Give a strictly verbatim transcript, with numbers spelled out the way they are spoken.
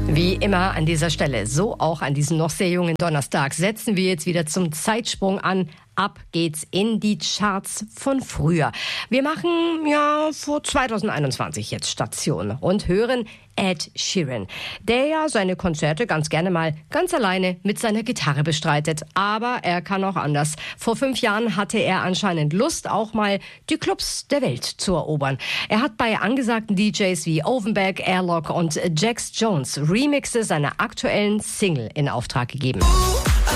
Wie immer an dieser Stelle, so auch an diesem noch sehr jungen Donnerstag, setzen wir jetzt wieder zum Zeitsprung an. Ab geht's in die Charts von früher. Wir machen ja vor zwanzig einundzwanzig jetzt Station und hören Ed Sheeran, der ja seine Konzerte ganz gerne mal ganz alleine mit seiner Gitarre bestreitet. Aber er kann auch anders. Vor fünf Jahren hatte er anscheinend Lust, auch mal die Clubs der Welt zu erobern. Er hat bei angesagten D Js wie Ovenbeck, Airlock und Jax Jones Remixe seiner aktuellen Single in Auftrag gegeben.